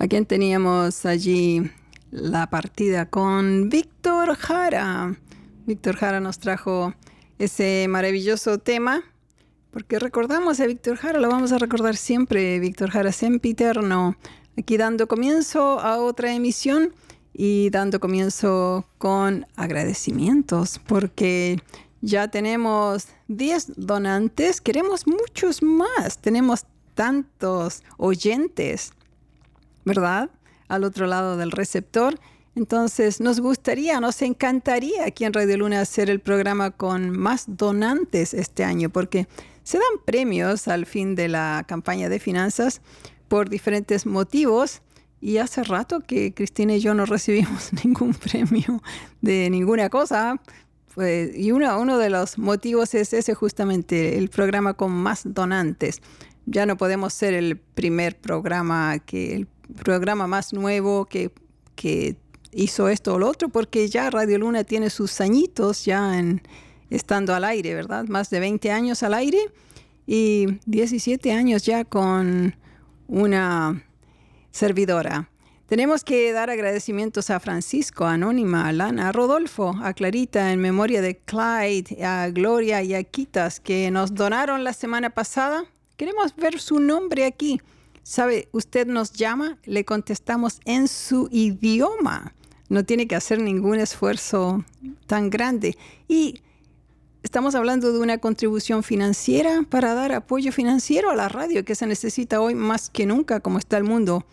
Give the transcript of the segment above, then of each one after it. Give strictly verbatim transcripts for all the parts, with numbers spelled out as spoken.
¿A quién teníamos allí la partida? Con Víctor Jara. Víctor Jara nos trajo ese maravilloso tema, porque recordamos a Víctor Jara, lo vamos a recordar siempre, Víctor Jara sempiterno, aquí dando comienzo a otra emisión y dando comienzo con agradecimientos, porque ya tenemos diez donantes, queremos muchos más, tenemos tantos oyentes, ¿verdad? Al otro lado del receptor. Entonces, nos gustaría, nos encantaría aquí en Radio Luna hacer el programa con más donantes este año, porque se dan premios al fin de la campaña de finanzas por diferentes motivos. Y hace rato que Cristina y yo no recibimos ningún premio de ninguna cosa. Pues, y uno, uno de los motivos es ese justamente, el programa con más donantes. Ya no podemos ser el primer programa, que el programa más nuevo que, que hizo esto o lo otro, porque ya Radio Luna tiene sus añitos ya en, estando al aire, ¿verdad? Más de veinte años al aire y diecisiete años ya con una servidora. Tenemos que dar agradecimientos a Francisco, a Anónima, a Lana, a Rodolfo, a Clarita en memoria de Clyde, a Gloria y a Quitas que nos donaron la semana pasada. Queremos ver su nombre aquí. ¿Sabe? Usted nos llama, le contestamos en su idioma. No tiene que hacer ningún esfuerzo tan grande. Y estamos hablando de una contribución financiera para dar apoyo financiero a la radio que se necesita hoy más que nunca, como está el mundo.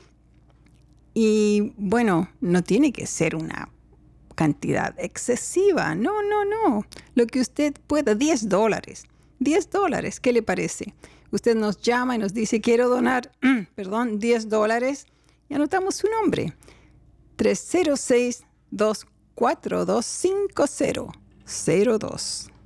Y bueno, no tiene que ser una cantidad excesiva. No, no, no. Lo que usted pueda, diez dólares. diez dólares, ¿qué le parece? Usted nos llama y nos dice, quiero donar, perdón, diez dólares. Y anotamos su nombre. tres cero seis, dos cuatro dos, cinco cero cero dos.